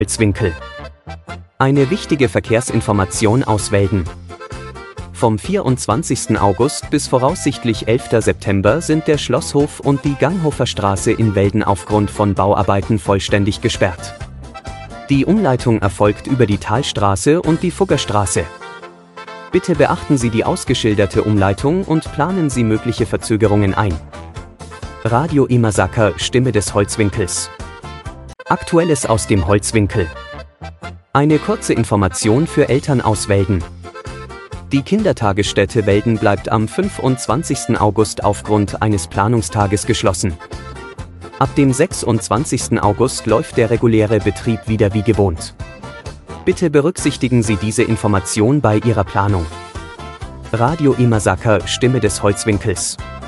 Holzwinkel. Eine wichtige Verkehrsinformation aus Welden. Vom 24. August bis voraussichtlich 11. September sind der Schlosshof und die Ganghofer Straße in Welden aufgrund von Bauarbeiten vollständig gesperrt. Die Umleitung erfolgt über die Talstraße und die Fuggerstraße. Bitte beachten Sie die ausgeschilderte Umleitung und planen Sie mögliche Verzögerungen ein. Radio Imasaka, Stimme des Holzwinkels. Aktuelles aus dem Holzwinkel. Eine kurze Information für Eltern aus Welden. Die Kindertagesstätte Welden bleibt am 25. August aufgrund eines Planungstages geschlossen. Ab dem 26. August läuft der reguläre Betrieb wieder wie gewohnt. Bitte berücksichtigen Sie diese Information bei Ihrer Planung. Radio Imasaka, Stimme des Holzwinkels.